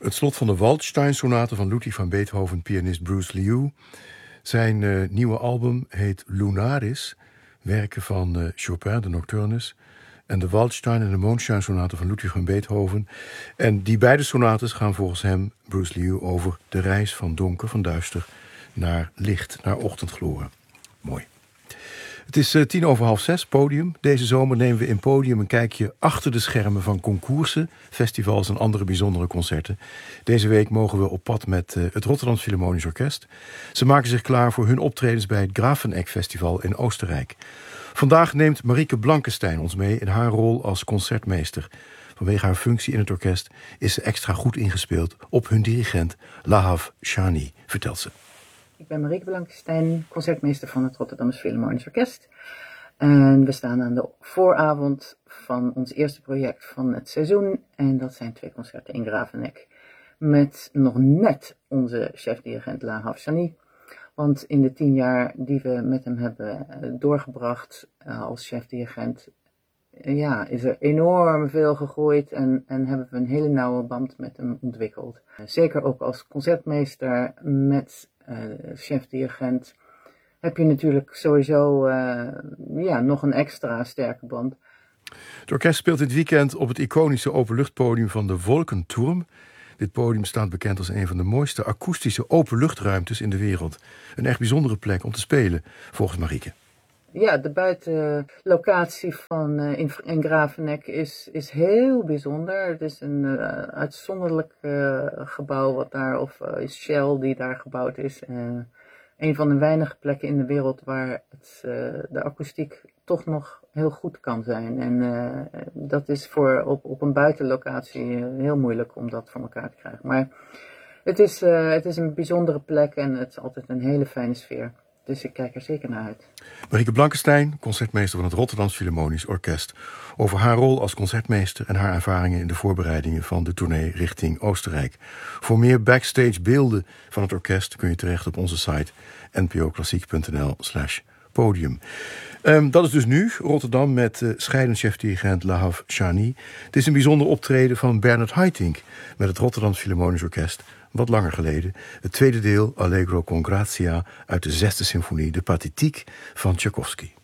Het slot van de Waldstein-sonate van Ludwig van Beethoven, pianist Bruce Liu. Zijn nieuwe album heet Lunaris, werken van Chopin, de Nocturnes, en de Waldstein en de Mondschein-sonate van Ludwig van Beethoven. En die beide sonates gaan volgens hem, Bruce Liu, over de reis van donker, van duister, naar licht, naar ochtendgloren. Mooi. Het is 6:10, Podium. Deze zomer nemen we in Podium een kijkje achter de schermen van concoursen, festivals en andere bijzondere concerten. Deze week mogen we op pad met het Rotterdams Philharmonisch Orkest. Ze maken zich klaar voor hun optredens bij het Grafeneck Festival in Oostenrijk. Vandaag neemt Marieke Blankenstein ons mee in haar rol als concertmeester. Vanwege haar functie in het orkest is ze extra goed ingespeeld op hun dirigent Lahav Shani, vertelt ze. Ik ben Marieke Blankenstein, concertmeester van het Rotterdams Philharmonisch Orkest. En we staan aan de vooravond van ons eerste project van het seizoen. En dat zijn 2 concerten in Grafeneck. Met nog net onze chef-dirigent Lahav Shani. Want in de 10 jaar die we met hem hebben doorgebracht als chef-dirigent, is er enorm veel gegroeid en hebben we een hele nauwe band met hem ontwikkeld. Zeker ook als concertmeester met chef-dirigent heb je natuurlijk sowieso nog een extra sterke band. Het orkest speelt dit weekend op het iconische openluchtpodium van de Wolkenturm. Dit podium staat bekend als een van de mooiste akoestische openluchtruimtes in de wereld. Een echt bijzondere plek om te spelen, volgens Marieke. Ja, de buitenlocatie van in Grafeneck is heel bijzonder. Het is een uitzonderlijk gebouw wat daar, of is Shell die daar gebouwd is. Een van de weinige plekken in de wereld waar de akoestiek toch nog heel goed kan zijn. En dat is op een buitenlocatie heel moeilijk om dat voor elkaar te krijgen. Maar het is een bijzondere plek en het is altijd een hele fijne sfeer. Dus ik kijk er zeker naar uit. Marieke Blankenstein, concertmeester van het Rotterdams Philharmonisch Orkest, over haar rol als concertmeester en haar ervaringen in de voorbereidingen van de tournee richting Oostenrijk. Voor meer backstage beelden van het orkest kun je terecht op onze site npoklassiek.nl/podium. Dat is dus nu Rotterdam met scheidend chef-dirigent Lahav Shani. Het is een bijzonder optreden van Bernard Haitink met het Rotterdams Philharmonisch Orkest. Wat langer geleden. Het tweede deel, Allegro con Grazia, uit de 6e symfonie, de Pathétique van Tchaikovsky.